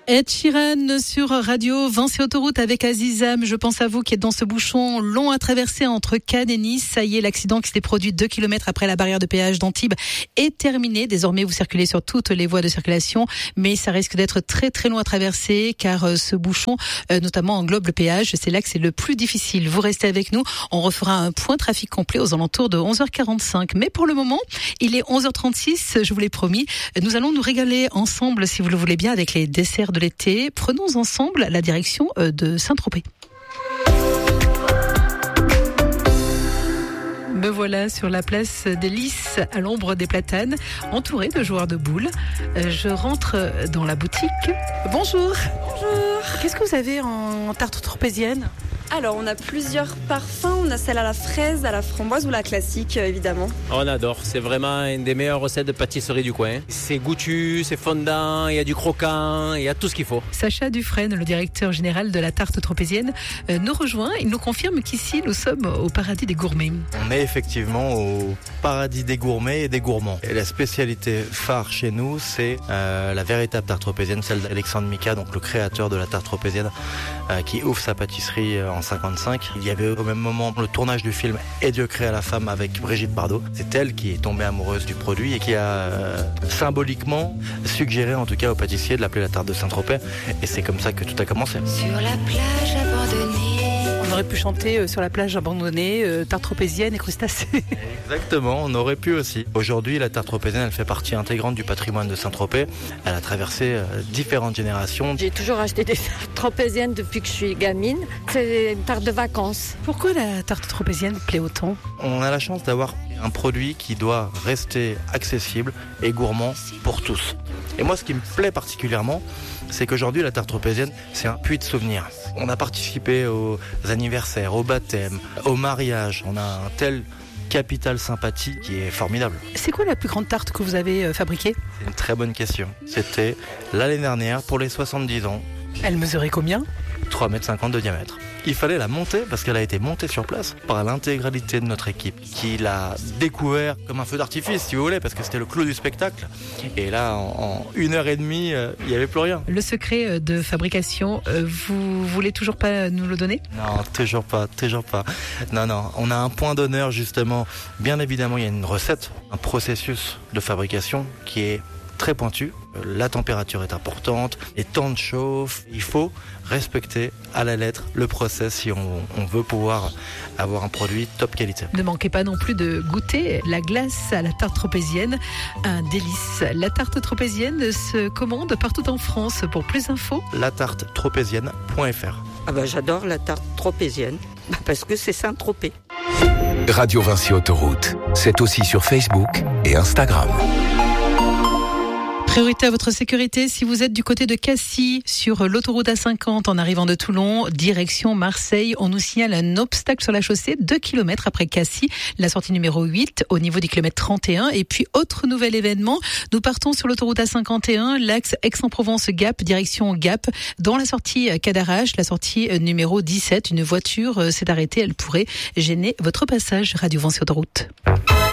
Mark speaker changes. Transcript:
Speaker 1: Ed Sheeran sur Radio Vinci Autoroute avec Azizam. Je pense à vous qui êtes dans ce bouchon long à traverser entre Cannes et Nice. Ça y est, l'accident qui s'était produit 2 km après la barrière de péage d'Antibes est terminé. Désormais, vous circulez sur toutes les voies de circulation, mais ça risque d'être très très long à traverser car ce bouchon notamment englobe le péage. C'est là que c'est le plus difficile. Vous restez avec nous. On refera un point trafic complet aux alentours de 11h45. Mais pour le moment, il est 11h36. Je vous l'ai promis. Nous allons nous régaler ensemble, si vous le voulez bien, avec les desserts de l'été. Prenons ensemble la direction de Saint-Tropez. Me voilà sur la place des Lys, à l'ombre des platanes, entourée de joueurs de boules. Je rentre dans la boutique. Bonjour.
Speaker 2: Bonjour.
Speaker 1: Qu'est-ce que vous avez en tarte tropézienne ?
Speaker 2: Alors, on a plusieurs parfums. On a celle à la fraise, à la framboise ou la classique, évidemment.
Speaker 3: On adore. C'est vraiment une des meilleures recettes de pâtisserie du coin. C'est goûtu, c'est fondant, il y a du croquant, il y a tout ce qu'il faut.
Speaker 1: Sacha Dufresne, le directeur général de la tarte tropézienne, nous rejoint. Il nous confirme qu'ici, nous sommes au paradis des gourmets.
Speaker 4: On est effectivement au paradis des gourmets et des gourmands. Et la spécialité phare chez nous, c'est la véritable tarte tropézienne, celle d'Alexandre Mika, donc le créateur de la tarte tropézienne, qui ouvre sa pâtisserie en 55. Il y avait au même moment le tournage du film Et Dieu créa la femme avec Brigitte Bardot. C'est elle qui est tombée amoureuse du produit et qui a symboliquement suggéré en tout cas au pâtissier de l'appeler la tarte de Saint-Tropez. Et c'est comme ça que tout a commencé.
Speaker 5: Sur la plage abandonnée.
Speaker 1: On aurait pu chanter sur la plage abandonnée, tarte tropézienne et crustacés.
Speaker 4: Exactement, on aurait pu aussi. Aujourd'hui, la tarte tropézienne, elle fait partie intégrante du patrimoine de Saint-Tropez. Elle a traversé différentes générations.
Speaker 6: J'ai toujours acheté des tartes tropéziennes depuis que je suis gamine. C'est une tarte de vacances.
Speaker 1: Pourquoi la tarte tropézienne plaît autant ?
Speaker 4: On a la chance d'avoir un produit qui doit rester accessible et gourmand pour tous. Et moi, ce qui me plaît particulièrement, c'est qu'aujourd'hui, la tarte tropézienne, c'est un puits de souvenirs. On a participé aux anniversaires, aux baptêmes, aux mariages. On a un tel capital sympathie qui est formidable.
Speaker 1: C'est quoi la plus grande tarte que vous avez fabriquée ?
Speaker 4: C'est une très bonne question. C'était l'année dernière pour les 70 ans.
Speaker 1: Elle mesurait combien ?
Speaker 4: 3,50 m de diamètre. Il fallait la monter parce qu'elle a été montée sur place par l'intégralité de notre équipe qui l'a découvert comme un feu d'artifice si vous voulez parce que c'était le clou du spectacle et là en 1h30 il n'y avait plus rien.
Speaker 1: Le secret de fabrication, vous voulez toujours pas nous le donner ?
Speaker 4: Non, toujours pas. Non, on a un point d'honneur justement. Bien évidemment il y a une recette, un processus de fabrication qui est très pointu. La température est importante, les temps de chauffe. Il faut respecter à la lettre le process si on veut pouvoir avoir un produit top qualité.
Speaker 1: Ne manquez pas non plus de goûter la glace à la tarte tropézienne, un délice. La tarte tropézienne se commande partout en France. Pour plus d'infos,
Speaker 4: latartetropézienne.fr.
Speaker 7: Ah bah j'adore la tarte tropézienne parce que c'est Saint-Tropez.
Speaker 8: Radio Vinci Autoroute, c'est aussi sur Facebook et Instagram.
Speaker 1: Priorité à votre sécurité si vous êtes du côté de Cassis sur l'autoroute A50 en arrivant de Toulon, direction Marseille. On nous signale un obstacle sur la chaussée 2 km après Cassis, la sortie numéro 8 au niveau du kilomètre 31. Et puis autre nouvel événement, nous partons sur l'autoroute A51, l'axe Aix-en-Provence-Gap, direction Gap. Dans la sortie Cadarache, la sortie numéro 17, une voiture s'est arrêtée, elle pourrait gêner votre passage. Radio Vinci Autoroute.